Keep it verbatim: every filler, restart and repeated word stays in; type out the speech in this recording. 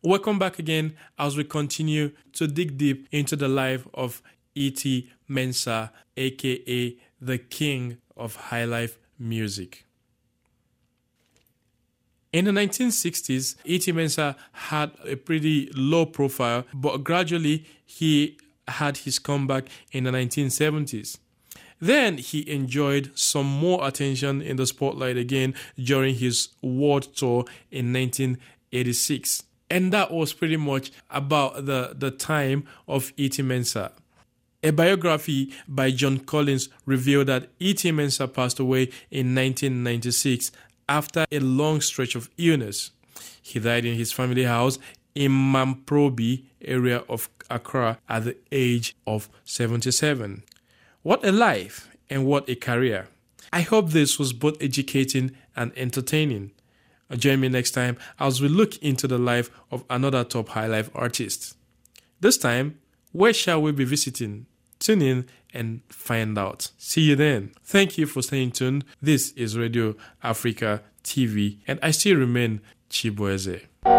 Welcome back again as we continue to dig deep into the life of E T Mensah, aka the king of highlife music. In the nineteen sixties, E T Mensah had a pretty low profile, but gradually he had his comeback in the nineteen seventies. Then he enjoyed some more attention in the spotlight again during his world tour in nineteen eighty-six. And that was pretty much about the, the time of E T Mensah. A biography by John Collins revealed that E T Mensah passed away in nineteen ninety-six after a long stretch of illness. He died in his family house in Mamprobi area of Accra at the age of seventy-seven. What a life and what a career. I hope this was both educating and entertaining. Join me next time as we look into the life of another top highlife artist. This time, where shall we be visiting? Tune in and find out. See you then. Thank you for staying tuned. This is Radio Africa T V and I still remain Chibueze.